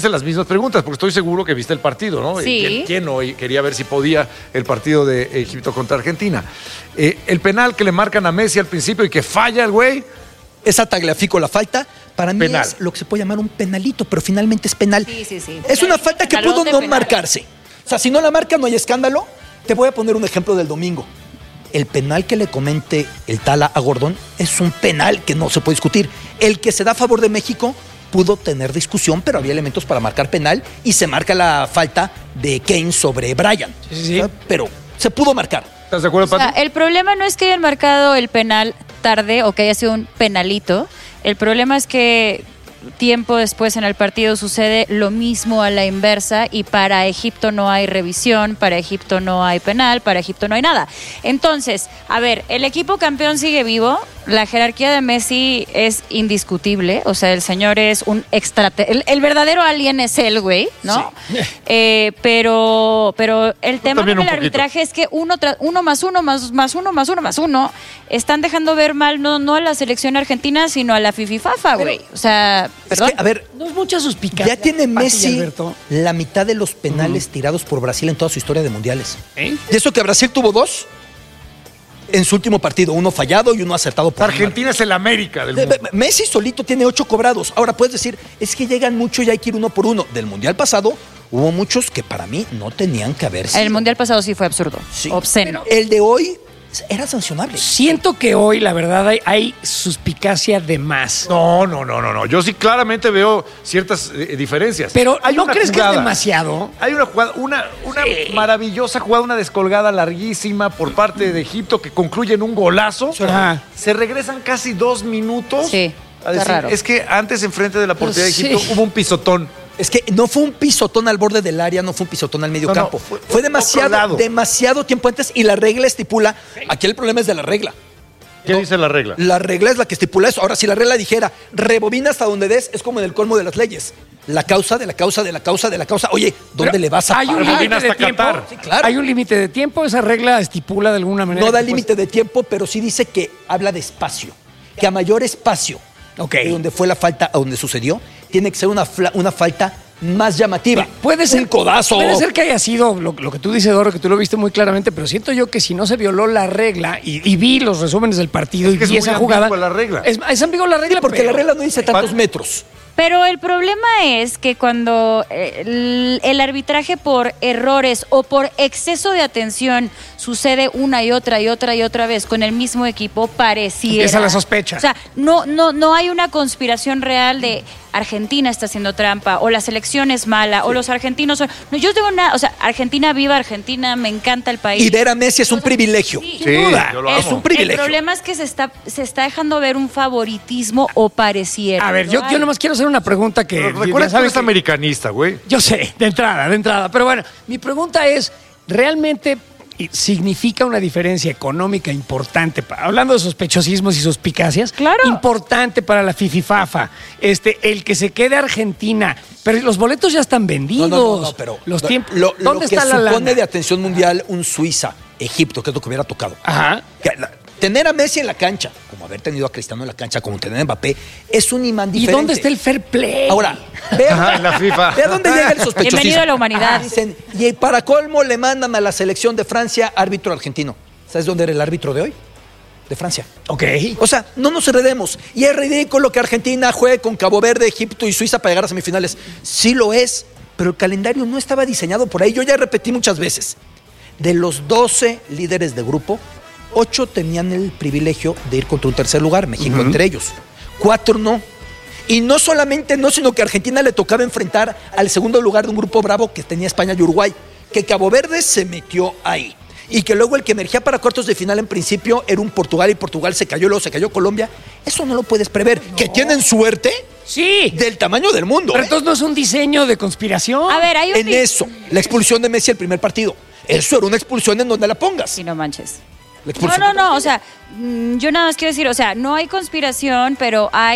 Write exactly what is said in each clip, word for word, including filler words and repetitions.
las mismas preguntas, porque estoy seguro que viste el partido, ¿no? Sí. ¿Quién, quién hoy quería ver si podía el partido de Egipto contra Argentina? Eh, el penal que le marcan a Messi al principio y que falla el güey. Esa Tagliafico, la falta, para mí Penal. es lo que se puede llamar un penalito, pero finalmente es penal. Sí, sí, sí. Es una falta que Escalón pudo de no penal. marcarse. O sea, si no la marca no hay escándalo. Te voy a poner un ejemplo del domingo. El penal que le comente el Tala a Gordón es un penal que no se puede discutir. El que se da a favor de México pudo tener discusión, pero había elementos para marcar penal y se marca la falta de Kane sobre Bryan. Sí, sí, sí. O sea, pero se pudo marcar. ¿Estás de acuerdo, O sea, Pati? el problema no es que hayan marcado el penal tarde o que haya sido un penalito. El problema es que tiempo después en el partido sucede lo mismo a la inversa y para Egipto no hay revisión, para Egipto no hay penal, para Egipto no hay nada. Entonces, a ver, el equipo campeón sigue vivo, la jerarquía de Messi es indiscutible, o sea, el señor es un extraterrestre, el, el verdadero alien es él, güey, ¿no? Sí. Eh, pero, pero el tema también con un el poquito. arbitraje es que uno, tra- uno más uno más, más uno más uno más uno están dejando ver mal no, no a la selección argentina, sino a la fififafa, güey. O sea, Es perdón. que, a ver, No es mucha suspicacia. ya tiene Pati y Messi Alberto. la mitad de los penales tirados por Brasil en toda su historia de mundiales. ¿Eh? Y eso que Brasil tuvo dos en su último partido, uno fallado y uno acertado por Argentina es el América del Neymar. mundo. De- Messi solito tiene ocho cobrados. Ahora puedes decir, es que llegan mucho y hay que ir uno por uno. Del mundial pasado hubo muchos que para mí no tenían que haber sido. El mundial pasado sí fue absurdo, Sí. obsceno. El de hoy era sancionable. Siento que hoy, la verdad, hay, hay suspicacia de más. No, no, no, no, no. Yo sí claramente veo ciertas eh, diferencias. Pero ¿no una crees que es jugada. demasiado? Hay una jugada, una, una maravillosa jugada, una descolgada larguísima por parte de Egipto que concluye en un golazo. Ajá. Se regresan casi dos minutos. Sí, a está decir, raro. es que antes enfrente de la portería de Sí. Egipto hubo un pisotón. Es que no fue un pisotón al borde del área, no fue un pisotón al medio No, no, campo. fue- fue fue otro demasiado, lado. demasiado tiempo antes y la regla estipula. Aquí el problema es de la regla. ¿Qué dice la regla? La regla es la que estipula eso. Ahora, si la regla dijera, rebobina hasta donde des, es como en el colmo de las leyes. La causa de la causa de la causa de la causa. Oye, ¿dónde Pero le vas a Hay un parar? Rebobina límite de hasta tiempo. Qatar. Sí, claro. Hay un límite de tiempo. Esa regla estipula de alguna manera. No da que, pues, límite de tiempo, pero sí dice que habla de espacio. Que a mayor espacio Ok. de donde fue la falta, a donde sucedió, tiene que ser una, fla- una falta más llamativa. Puede ser un codazo. Puede ser que haya sido lo, lo que tú dices, Doro, que tú lo viste muy claramente, pero siento yo que si no se violó la regla y, y vi los resúmenes del partido Es que y vi es muy esa jugada. ambigua la regla. Es, es ambigua la regla, Porque pero- la regla no dice tantos metros. Pero el problema es que cuando eh, el, el arbitraje por errores o por exceso de atención sucede una y otra y otra y otra vez con el mismo equipo, pareciera. Empieza la sospecha. O sea, no, no, no hay una conspiración real de Argentina está haciendo trampa, o la selección es mala, o los argentinos son. No, yo tengo una. O sea, Argentina, viva Argentina, me encanta el país. Y ver a Messi es un privilegio. Sí, Sí, sin duda. yo lo Es amo. un privilegio. El problema es que se está, se está dejando ver un favoritismo o pareciera. A ver, yo, yo nomás quiero hacer una pregunta que. Pero ya recuerda que tú sabes eres que- americanista, güey. Yo sé, de entrada, de entrada. Pero bueno, mi pregunta es, ¿realmente significa una diferencia económica importante, pa- hablando de sospechosismos y suspicacias? Claro. Importante para la fififafa. Este, el que se quede Argentina. Pero los boletos ya están No, vendidos. no, no, no, pero los no, tiempos. lo, lo ¿Dónde que está la supone lana? de atención mundial un Suiza, Egipto, que es lo que hubiera tocado. Ajá. Que la- tener a Messi en la cancha, como haber tenido a Cristiano en la cancha, como tener a Mbappé, es un imán ¿Y diferente. dónde está el fair play? Ahora, vea, Ajá, en la FIFA. vea dónde llega el sospechosismo. Bienvenido a la humanidad. Dicen, y para colmo le mandan a la selección de Francia árbitro argentino. ¿Sabes dónde era el árbitro de hoy? De Francia. Ok. O sea, no nos enredemos. Y es ridículo que Argentina juegue con Cabo Verde, Egipto y Suiza para llegar a semifinales. Sí lo es, pero el calendario no estaba diseñado por ahí. Yo ya repetí muchas veces. De los doce líderes de grupo, ocho tenían el privilegio de ir contra un tercer lugar, México entre ellos. Cuatro no. Y no solamente no, sino que a Argentina le tocaba enfrentar al segundo lugar de un grupo bravo que tenía España y Uruguay. Que Cabo Verde se metió ahí. Y que luego el que emergía para cuartos de final en principio era un Portugal y Portugal se cayó, luego se cayó Colombia. Eso no lo puedes prever. Que tienen suerte Sí. del tamaño del mundo. Pero ¿eh? entonces no es un diseño de conspiración. A ver, hay un. En di- eso, la expulsión de Messi el primer partido. Eso era una expulsión en donde la pongas. Sí, no manches. La No, expulsión. no, no, o sea, mm, yo nada más quiero decir, o sea, no hay conspiración, pero hay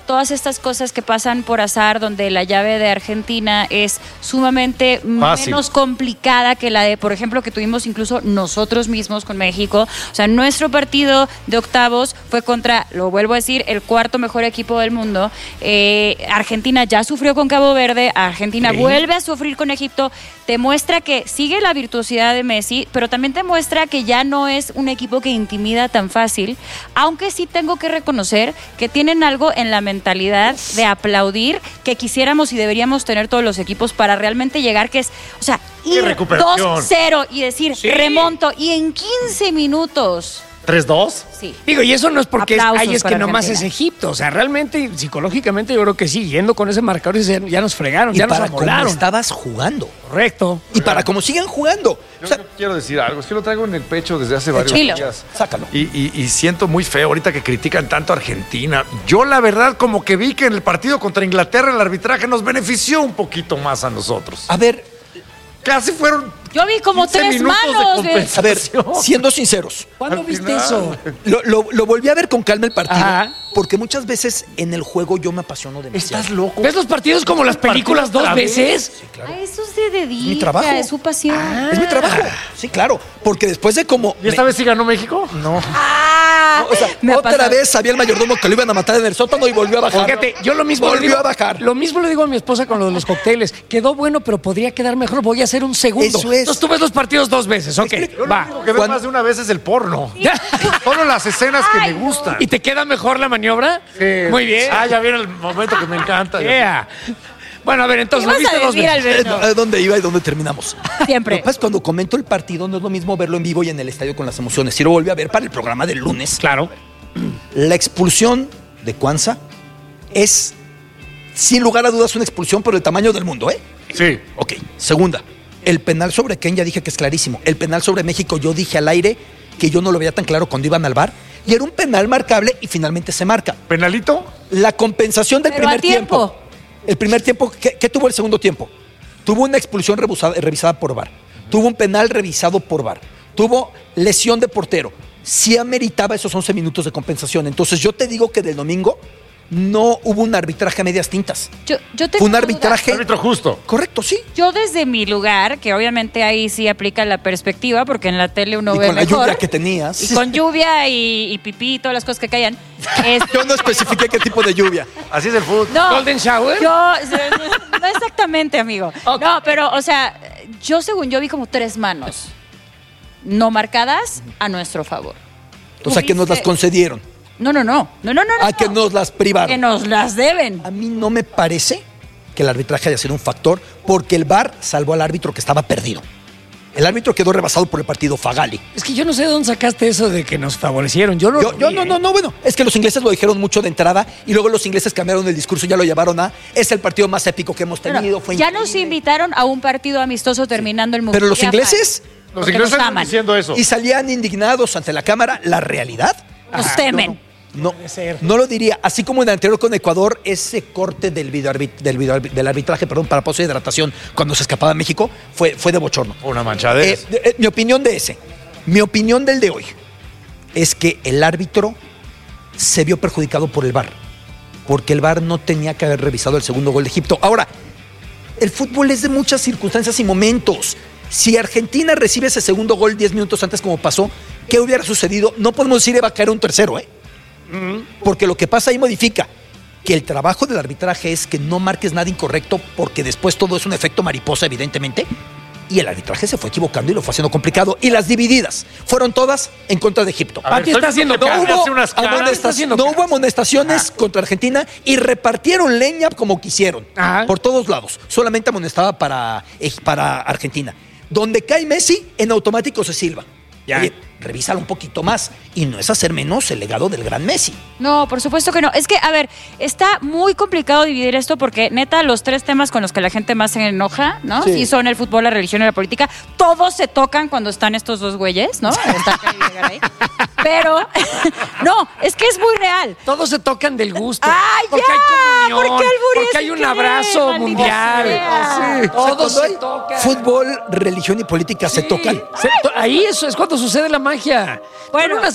todas estas cosas que pasan por azar, donde la llave de Argentina es sumamente Fácil. menos complicada que la de, por ejemplo, que tuvimos incluso nosotros mismos con México. O sea, nuestro partido de octavos fue contra, lo vuelvo a decir, el cuarto mejor equipo del mundo. Eh, Argentina ya sufrió con Cabo Verde, Argentina Sí. vuelve a sufrir con Egipto. Te muestra que sigue la virtuosidad de Messi, pero también te muestra que ya no es un equipo que intimida tan fácil, aunque sí tengo que reconocer que tienen algo en la mentalidad de aplaudir que quisiéramos y deberíamos tener todos los equipos para realmente llegar, que es, o sea, ir recuperación! dos cero y decir, Sí. remonto, y en quince minutos. ¿tres dos? Sí. Digo, y eso no es porque es, Aplausos ay, es que para nomás Argentina. es Egipto. O sea, realmente, psicológicamente, yo creo que sí. Yendo con ese marcador, ya ya nos fregaron, Y ya nos para cómo amolaron. estabas jugando. Correcto. Y para cómo siguen jugando. Yo, O sea, yo quiero decir algo, es que lo traigo en el pecho desde hace varios Dilo. días. sácalo. Y, y- y siento muy feo ahorita que critican tanto a Argentina. Yo la verdad como que vi que en el partido contra Inglaterra el arbitraje nos benefició un poquito más a nosotros. A ver, Casi fueron Yo vi como quince tres minutos de manos. güey. a ver, compensación. siendo sinceros. ¿Cuándo Al viste final. eso? Lo, lo- lo volví a ver con calma el partido. Ajá. Porque muchas veces en el juego yo me apasiono demasiado. Estás loco. ¿Ves los partidos como las películas dos otra vez? veces? Ah, eso se dedica, mi trabajo. es su pasión. Es mi trabajo. Sí, claro. Porque después de como. ¿Y esta me- vez sí ganó México? No. Ah, O sea, me ha otra pasado. vez sabía el mayordomo que lo iban a matar en el sótano y volvió a bajar. Fíjate, yo lo mismo le Volvió digo, a bajar. Lo mismo le digo a mi esposa con lo de los cócteles. Quedó bueno, pero podría quedar mejor. Voy a hacer un segundo. Eso es. Entonces tú ves los partidos dos veces, ok. Yo lo Va. único que veo Cuando- más de una vez es el porno. Solo las escenas que Ay, me no. gustan. ¿Y te queda mejor la maniobra? Sí. Muy bien. Ah, ya viene el momento que me encanta. Yeah. Bueno, a ver, entonces ¿Qué lo vas a viste dos decir, veces. Alberto? ¿A dónde iba y dónde terminamos? Siempre. Lo que pasa es cuando comento el partido no es lo mismo verlo en vivo y en el estadio con las emociones. Si lo volví a ver para el programa del lunes. Claro. La expulsión de Cuanza es, sin lugar a dudas, una expulsión por el tamaño del mundo, ¿eh? Sí. Ok. Segunda, el penal sobre Ken ya dije que es clarísimo. El penal sobre México yo dije al aire que yo no lo veía tan claro cuando iban al V A R. Y era un penal marcable y finalmente se marca. ¿Penalito? La compensación del Pero a primer tiempo. tiempo. El primer tiempo, ¿qué, qué tuvo el segundo tiempo? Tuvo una expulsión rebusada- revisada por V A R. Tuvo un penal revisado por V A R. Tuvo lesión de portero. Sí ameritaba esos once minutos de compensación. Entonces yo te digo que del domingo no hubo un arbitraje a medias tintas. Yo, yo tengo Fue un una arbitraje... Árbitro justo. Correcto, sí. Yo desde mi lugar, que obviamente ahí sí aplica la perspectiva, porque en la tele uno Y ve con la mejor. lluvia que tenías. Y con lluvia y, y pipí y todas las cosas que caían. Es- Yo no especifiqué qué tipo de lluvia. Así es el fútbol. no, Golden Shower. Yo, no exactamente, amigo. Ok. No, pero, o sea, yo según yo vi como tres manos no marcadas a nuestro favor. O sea, que nos las ¿Tuviste? concedieron. No, no, no. No, no, no. A no. que nos las privaron. Que nos las deben. A mí no me parece que el arbitraje haya sido un factor porque el V A R salvó al árbitro que estaba perdido. El árbitro quedó rebasado por el partido Fagali. Es que yo no sé de dónde sacaste eso de que nos favorecieron. Yo no Yo, lo yo vi, no, ¿eh? no, no, bueno, es que los ingleses lo dijeron mucho de entrada y luego los ingleses cambiaron el discurso y ya lo llevaron a es el partido más épico que hemos Bueno, tenido. Fue ya increíble. nos invitaron a un partido amistoso terminando el mundial. Pero los ingleses Los Porque ingleses nos están aman. diciendo eso. y salían indignados ante la cámara. La realidad Nos Ajá. temen. no, Puede ser. no lo diría. Así como en el anterior con Ecuador, ese corte del, video arbit- del, video arbit- del arbitraje perdón, para pausa de hidratación cuando se escapaba a México fue, fue de bochorno. Una manchadera. Eh, de- eh, mi opinión de ese, mi opinión del de hoy, es que el árbitro se vio perjudicado por el V A R, porque el V A R no tenía que haber revisado el segundo gol de Egipto. Ahora, el fútbol es de muchas circunstancias y momentos. Si Argentina recibe ese segundo gol diez minutos antes como pasó, ¿qué hubiera sucedido? No podemos decir que va a caer un tercero, ¿eh? Porque lo que pasa ahí modifica que el trabajo del arbitraje es que no marques nada incorrecto porque después todo es un efecto mariposa, evidentemente. Y el arbitraje se fue equivocando y lo fue haciendo complicado. Y las divididas fueron todas en contra de Egipto. A ver, Pati estoy está haciendo viendo que No Pati caras. hace hubo, unas caras. amonesta- Está haciendo no caras. hubo amonestaciones contra Argentina y repartieron leña como quisieron. Ajá. Por todos lados. Solamente amonestaba para, eh, para Argentina. Donde cae Messi, en automático se silba. Ya. Oye, revísalo un poquito más. Y no es hacer menos el legado del gran Messi. No, por supuesto que no. Es que, a ver, está muy complicado dividir esto porque, neta, los tres temas con los que la gente más se enoja, ¿no? Sí. Sí, son el fútbol, la religión y la política. Todos se tocan cuando están estos dos güeyes, ¿no? Está Garay. Pero, no, es que es muy real. Todos se tocan del gusto. ¡Ay, porque ya! hay comunión, ¿Por qué albureas porque hay sin un querer, abrazo maldita mundial. sea? Sí. Todos Cuando se hay tocan. Fútbol, religión y política se tocan. Se- to- ahí eso es cuando sucede la magia. Bueno. Bueno, una cena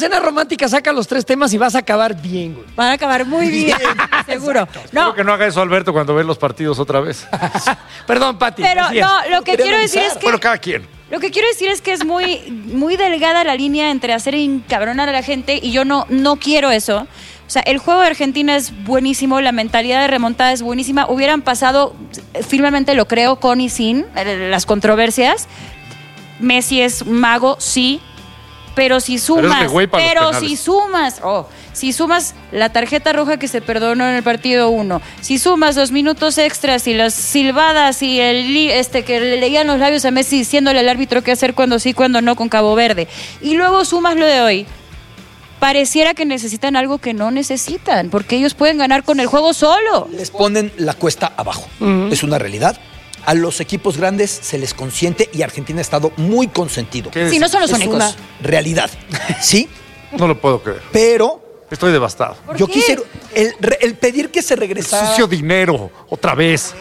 cena romántica saca los tres temas y vas a acabar bien, güey. Van a acabar muy bien, seguro. Espero No, que no haga eso Alberto cuando ve los partidos otra vez. Perdón, Pati. pero decías. no, lo que Quería quiero decir analizar. es que Bueno, cada quien. Lo que quiero decir es que es muy, muy delgada la línea entre hacer encabronar a la gente y yo no, no quiero eso. O sea, el juego de Argentina es buenísimo, la mentalidad de remontada es buenísima. Hubieran pasado, firmemente lo creo, con y sin eh, las controversias. Messi es mago, sí. Pero si Pero es de sumas, güey para los pero penales. si sumas, oh, si sumas la tarjeta roja que se perdonó en el partido uno, si sumas los minutos extras y las silbadas y el li- este que le leían los labios a Messi diciéndole al árbitro qué hacer cuando sí, cuando no con Cabo Verde, y luego sumas lo de hoy, pareciera que necesitan algo que no necesitan, porque ellos pueden ganar con el juego solo. Les ponen la cuesta abajo. Es una realidad. A los equipos grandes se les consiente y Argentina ha estado muy consentido. ¿Qué Si no son los es únicos. una realidad, ¿sí? No lo puedo creer. Pero Estoy devastado. ¿Por yo qué? quisiera... El, re- el pedir que se regresara... Sucio dinero, otra vez.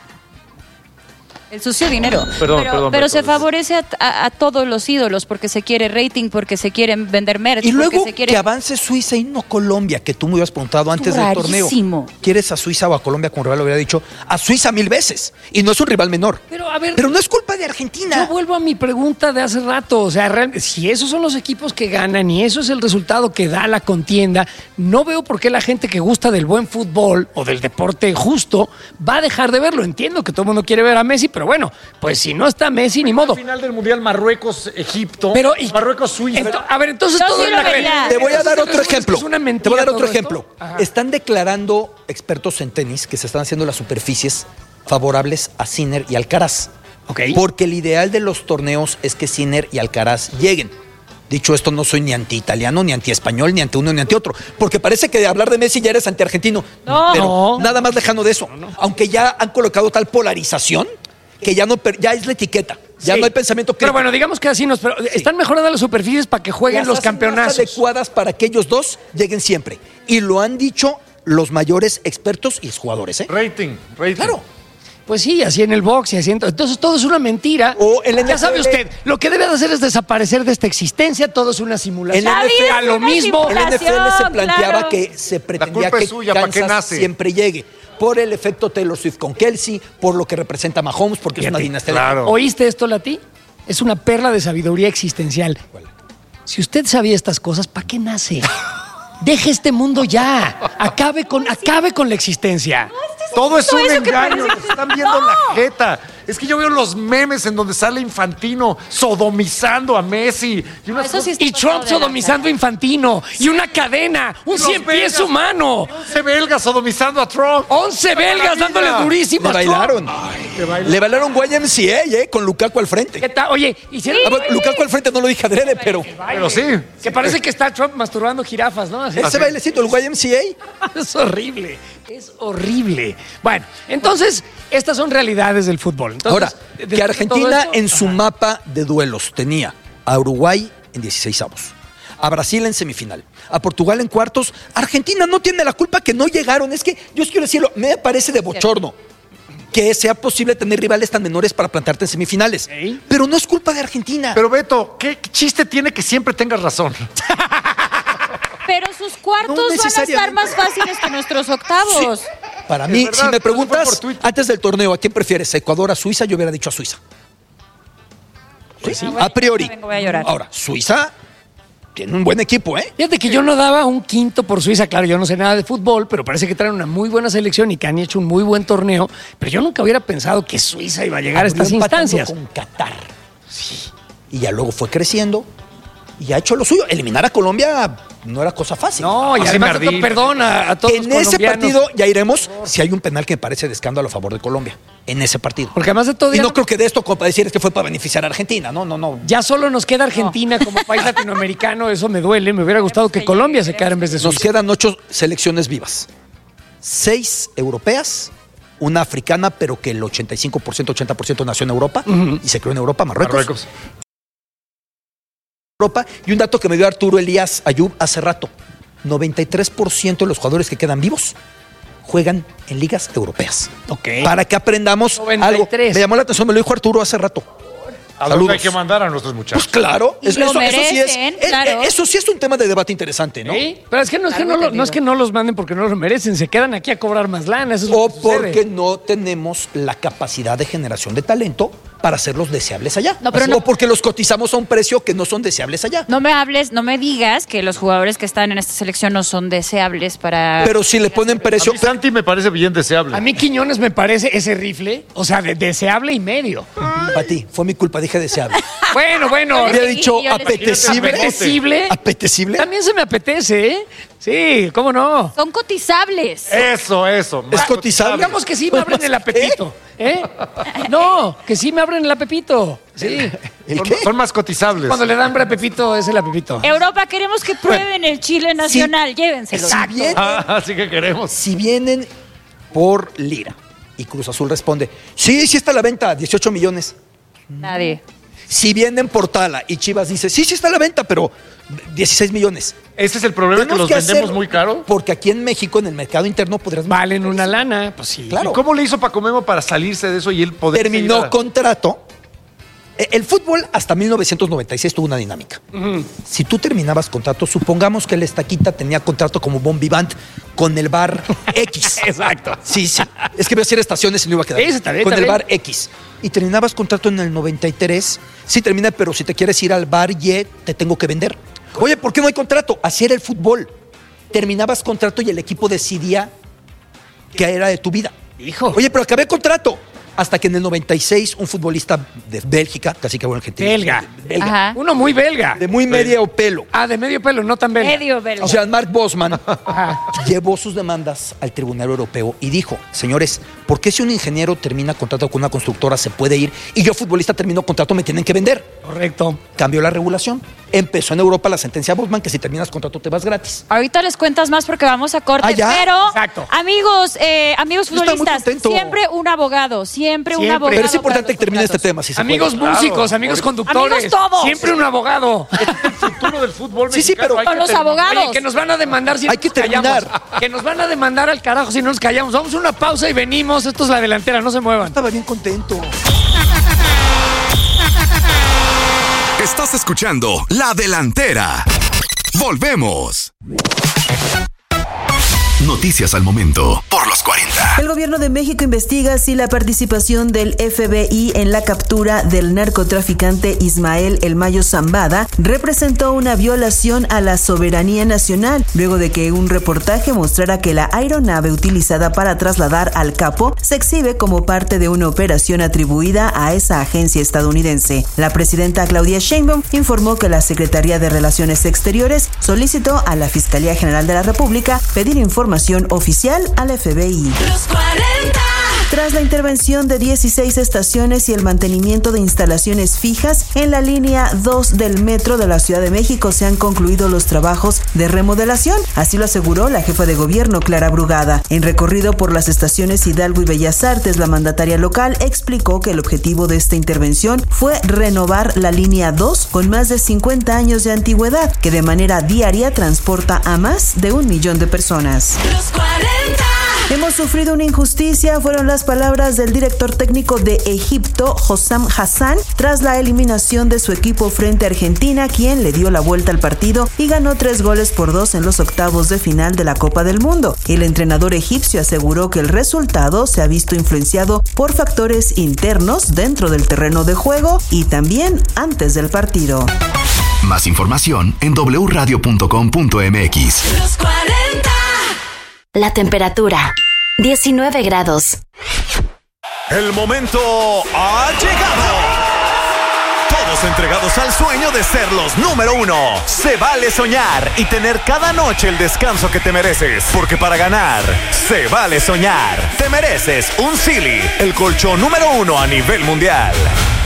El sucio dinero. Perdón, pero perdón, pero se perdón. favorece a, a- a todos los ídolos porque se quiere rating, porque se quieren vender merch, Y luego porque se quiere... que avance Suiza y no Colombia, que tú me habías preguntado antes del torneo. Rarísimo. ¿Quieres a Suiza o a Colombia como rival? Lo hubiera dicho a Suiza mil veces. Y no es un rival menor. Pero, a ver, Pero no es culpa de Argentina. yo vuelvo a mi pregunta de hace rato. O sea, real- si esos son los equipos que ganan y eso es el resultado que da la contienda, no veo por qué la gente que gusta del buen fútbol o del deporte justo va a dejar de verlo. Entiendo que todo el mundo quiere ver a Messi, pero bueno, pues si no está Messi, ni modo. Al final del Mundial Marruecos-Egipto, Pero, y- Marruecos-Suiza. Ento- a ver, entonces Yo todo sí es lo la- vería. Te voy a entonces dar el otro resumen es que ejemplo. es una Te mentira voy a dar todo otro esto. ejemplo. Ajá. Están declarando expertos en tenis que se están haciendo las superficies favorables a Sinner y Alcaraz. Ok. Porque el ideal de los torneos es que Sinner y Alcaraz lleguen. Dicho esto, no soy ni anti-italiano, ni anti-español, ni ante uno, ni ante otro. Porque parece que de hablar de Messi ya eres anti-argentino. No. Pero No. nada más lejano de eso. Aunque ya han colocado tal polarización que ya no per- ya es la etiqueta. Ya Sí. no hay pensamiento crítico. Pero bueno, digamos que así nos. Pero están mejorando las superficies para que jueguen Las los hacen más campeonazos. adecuadas para que ellos dos lleguen siempre. Y lo han dicho los mayores expertos y jugadores, ¿eh? Rating, rating. Claro. Pues sí, así en el box y así en- entonces todo es una mentira. O el ya N F L. sabe usted, lo que debe de hacer es desaparecer de esta existencia, todo es una simulación. El N F L a lo una mismo. El N F L se Simulación, planteaba claro. que se pretendía culpa es que suya, ¿para qué Kansas nace? siempre llegue. Por el efecto Taylor Swift con Kelsey, por lo que representa Mahomes, porque es una Fíjate, dinastía. claro. ¿Oíste esto, Lati? Es una perla de sabiduría existencial. Si usted sabía estas cosas, ¿para qué nace? Deje este mundo ya. Acabe con, acabe con la existencia. Todo es Todo un eso que engaño, parece- nos están viendo la jeta. Es que yo veo los memes en donde sale Infantino sodomizando a Messi. Y, unas Eso sí está Y pasado Trump de lanza. sodomizando a Infantino. Y una cadena. Un los cien pies belgas- humano. once belgas sodomizando a Trump. Once belgas Maravilla. dándole durísimo Le a Trump. bailaron. Le bailaron Y M C A, ¿eh? Con Lukaku al frente. ¿Qué tal? Oye, hicieron... Ah, bueno, Lukaku al frente no lo dije adrede, pero Pero sí. Que parece que está Trump masturbando jirafas, ¿no? Así. ese bailecito, el Y M C A. Es horrible, es horrible. Bueno, entonces, estas son realidades del fútbol. Entonces, Ahora, de- de que todo Argentina esto- en su Ajá. mapa de duelos tenía a Uruguay en dieciseisavos, a Brasil en semifinal, a Portugal en cuartos. Argentina no tiene la culpa que no llegaron. Es que, yo quiero decirlo, me parece de bochorno que sea posible tener rivales tan menores para plantarte en semifinales. Ey. Pero no es culpa de Argentina. Pero Beto, ¿qué chiste tiene que siempre tengas razón? Pero sus cuartos No van a estar necesariamente. más fáciles que nuestros octavos. Para Es mí, verdad, si me pero preguntas, fue por Twitter. antes del torneo, ¿a quién prefieres? ¿Ecuador a Suiza? Yo hubiera dicho a Suiza. Pues sí. A priori. Vengo, voy a llorar. Ahora, Suiza tiene un buen equipo, ¿eh? Fíjate que yo no daba un quinto por Suiza, claro, yo no sé nada de fútbol, pero parece que traen una muy buena selección y que han hecho un muy buen torneo, pero yo nunca hubiera pensado que Suiza iba a llegar a estas Abrió empatando instancias. con Qatar. Sí. Y ya luego fue creciendo y ha hecho lo suyo. Eliminar a Colombia no era cosa fácil. No, y Así además, me ardí. perdón a, a todos En los ese colombianos. partido ya iremos si hay un penal que me parece de escándalo a favor de Colombia. En ese partido. Porque además de todo, Y ya, no creo que de esto como para decir es que fue para beneficiar a Argentina. No, no, no. ya solo nos queda Argentina como país latinoamericano, eso me duele, me hubiera gustado que Colombia se quedara en vez de Nos Suiza. quedan ocho selecciones vivas. Seis europeas, una africana, pero que el ochenta y cinco por ciento, ochenta por ciento nació en Europa y se creó en Europa, Marruecos. Marruecos. Europa. Y un dato que me dio Arturo Elías Ayub hace rato. noventa y tres por ciento de los jugadores que quedan vivos juegan en ligas europeas. Ok. Para que aprendamos noventa y algo. tres. Me llamó la atención, me lo dijo Arturo hace rato. ¿A dónde hay que mandar a nuestros muchachos? Pues claro, Y eso, lo eso, eso sí es, merecen, eh, claro. eh, eso sí es un tema de debate interesante, ¿no? ¿Sí? Pero es que, no es, que Algo no, lo- entendido. no es que no los manden porque no lo merecen, se quedan aquí a cobrar más lana. Eso es lo O que sucede. porque no tenemos la capacidad de generación de talento para hacerlos deseables allá. No, pero o no- porque los cotizamos a un precio que no son deseables allá. No me hables, no me digas que los jugadores que están en esta selección no son deseables para... Pero si le ponen A precio. mí Santi me parece bien deseable. A mí Quiñones me parece ese rifle, o sea, de- deseable y medio. Para ti, fue mi culpa, dije deseable. Bueno, bueno. Había Sí, dicho yo le- apetecible. Apetecible. Apetecible. También se me apetece, ¿eh? Sí, ¿cómo no? Son cotizables. Eso, eso. Es más cotizable. Digamos que sí me abren el apetito, ¿eh? No, que sí me abren el apetito. Sí. ¿El Son, qué? son más cotizables. Cuando le dan hambre a Pepito, es el apepito. Europa, queremos que prueben el chile nacional. Llévenselo. Si vienen, Ah, así que queremos. si vienen por Lira y Cruz Azul responde, sí, sí está a la venta, dieciocho millones. Nadie. Si vienen por Tala y Chivas dice, sí, sí está a la venta, pero dieciséis millones. Ese es el problema, que Tenemos los vendemos hacer- muy caro. Porque aquí en México, en el mercado interno, podrías... Valen una lana, pues sí. Claro. ¿Y cómo le hizo Paco Memo para salirse de eso y él poder Terminó seguir a- contrato. Eh, El fútbol hasta mil novecientos noventa y seis tuvo una dinámica. Si tú terminabas contrato, supongamos que el Estaquita tenía contrato como Bon Vivant con el bar X. Exacto. Sí, sí. Es que voy a hacer estaciones y no iba a quedar. Sí, está bien, con está el bien. bar X. Y terminabas contrato en el noventa y tres. Sí, termina, pero si te quieres ir al bar Y, te tengo que vender. Oye, ¿por qué no hay contrato? Así era el fútbol. Terminabas contrato y el equipo decidía qué era de tu vida. Hijo. Oye, pero acabé contrato. Hasta que en el noventa y seis un futbolista de Bélgica, casi que bueno, argentino. Belga. belga, Ajá. Uno muy belga. de muy medio pelo. Ah, de medio pelo, no tan belga. Medio belga. O sea, Mark Bosman Ajá. llevó sus demandas al Tribunal Europeo y dijo, señores, ¿por qué si un ingeniero termina contrato con una constructora se puede ir y yo futbolista termino contrato me tienen que vender? Correcto. Cambió la regulación. Empezó en Europa la sentencia Bosman que si terminas contrato te vas gratis. Ahorita les cuentas más porque vamos a corte, Ah, ¿ya? pero Exacto. amigos, eh, amigos Yo estoy muy futbolistas, contento. siempre un abogado, siempre, un Siempre. abogado. Pero es importante para que termine los este tema. Si se Amigos puede. músicos, amigos conductores. Amigos todos. Siempre un abogado. El futuro del fútbol Sí, sí, mexicano, pero- hay Con que los terminar. abogados. Oye, que nos van a demandar si Hay no que nos callamos. terminar. Que nos van a demandar al carajo si no nos callamos. Vamos a una pausa y venimos. Esto es la delantera, no se muevan. Estaba bien contento. Estás escuchando La Delantera. Volvemos. Noticias al momento por los cuarenta. El gobierno de México investiga si la participación del F B I en la captura del narcotraficante Ismael El Mayo Zambada representó una violación a la soberanía nacional, luego de que un reportaje mostrara que la aeronave utilizada para trasladar al capo se exhibe como parte de una operación atribuida a esa agencia estadounidense. La presidenta Claudia Sheinbaum informó que la Secretaría de Relaciones Exteriores solicitó a la Fiscalía General de la República pedir información oficial al F B I. Los cuarenta. Tras la intervención de dieciséis estaciones y el mantenimiento de instalaciones fijas en la línea dos del metro de la Ciudad de México, se han concluido los trabajos de remodelación. Así lo aseguró la jefa de gobierno, Clara Brugada. En recorrido por las estaciones Hidalgo y Bellas Artes, la mandataria local explicó que el objetivo de esta intervención fue renovar la línea dos con más de cincuenta años de antigüedad, que de manera diaria transporta a más de un millón de personas. Los cuarenta. Hemos sufrido una injusticia, fueron las palabras del director técnico de Egipto, Hossam Hassan, tras la eliminación de su equipo frente a Argentina, quien le dio la vuelta al partido y ganó tres goles por dos en los octavos de final de la Copa del Mundo. El entrenador egipcio aseguró que el resultado se ha visto influenciado por factores internos dentro del terreno de juego y también antes del partido. Más información en doble u radio punto com punto m x. Los cuarenta. La temperatura, diecinueve grados. El momento ha llegado. Todos entregados al sueño de ser los número uno. Se vale soñar y tener cada noche el descanso que te mereces. Porque para ganar, se vale soñar. Te mereces un Silly, el colchón número uno a nivel mundial.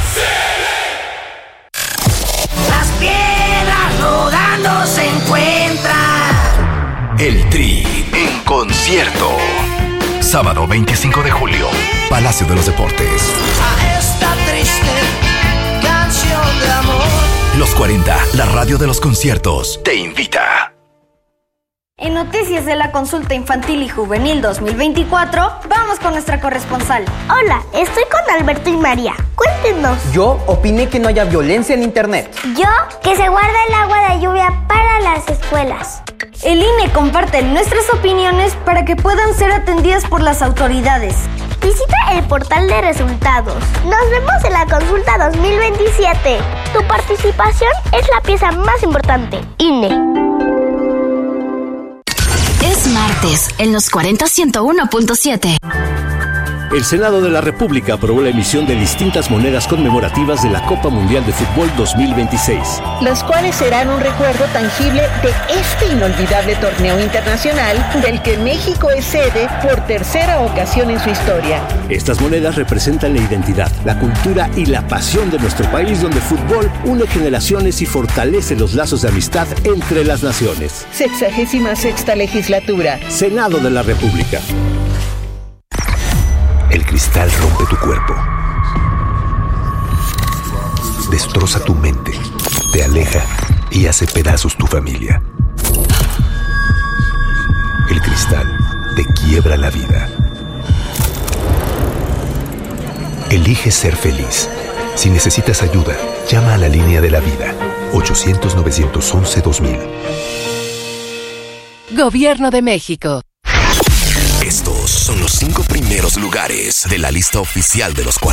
Las piedras rodando se encuentran. El Tri en concierto. Sábado veinticinco de julio, Palacio de los Deportes. A esta triste canción de amor. Los cuarenta, la radio de los conciertos, te invita. En noticias de la consulta infantil y juvenil dos mil veinticuatro, vamos con nuestra corresponsal. Hola, estoy con Alberto y María. Cuéntenos. Yo opiné que no haya violencia en internet. Yo, que se guarda el agua de lluvia para las escuelas. El I N E comparte nuestras opiniones para que puedan ser atendidas por las autoridades. Visita el portal de resultados. Nos vemos en la consulta dos mil veintisiete. Tu participación es la pieza más importante. I N E. Es martes, en los cuarenta ciento uno punto siete. El Senado de la República aprobó la emisión de distintas monedas conmemorativas de la Copa Mundial de Fútbol dos mil veintiséis. Las cuales serán un recuerdo tangible de este inolvidable torneo internacional del que México es sede por tercera ocasión en su historia. Estas monedas representan la identidad, la cultura y la pasión de nuestro país, donde el fútbol une generaciones y fortalece los lazos de amistad entre las naciones. Sexagésima sexta legislatura. Senado de la República. El cristal rompe tu cuerpo, destroza tu mente, te aleja y hace pedazos tu familia. El cristal te quiebra la vida. Elige ser feliz. Si necesitas ayuda, llama a la línea de la vida, ochocientos, novecientos once, dos mil. Gobierno de México. Estos son los cinco primeros lugares de la lista oficial de los